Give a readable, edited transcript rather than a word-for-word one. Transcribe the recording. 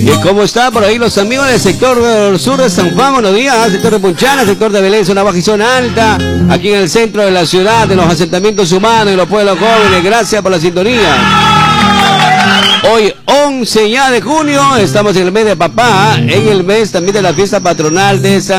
¿Cómo está por ahí los amigos del sector sur de San Juan? Buenos días, sector de Punchana, sector de Belén, zona baja y zona alta, aquí en el centro de la ciudad, de los asentamientos humanos y los pueblos jóvenes. Gracias por la sintonía. Hoy 11 ya de junio, estamos en el mes de papá, en el mes también de la fiesta patronal de San